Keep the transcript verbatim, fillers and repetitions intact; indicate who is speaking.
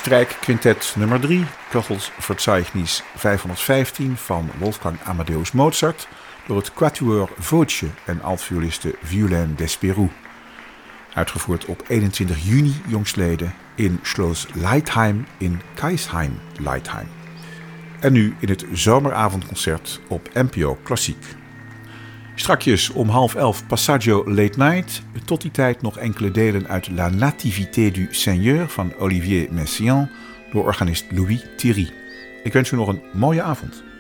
Speaker 1: Strijkquintet nummer drie, Kachelsverzeichnis vijfhonderdvijftien van Wolfgang Amadeus Mozart door het Quatuor Voce en altvioliste Violaine Despérou. Uitgevoerd op eenentwintig juni jongstleden in Schloss Leitheim in Kaisheim-Leitheim. En nu in het zomeravondconcert op N P O Klassiek. Strakjes om half elf Passaggio Late Night. Tot die tijd nog enkele delen uit La Nativité du Seigneur van Olivier Messiaen door organist Louis Thierry. Ik wens u nog een mooie avond.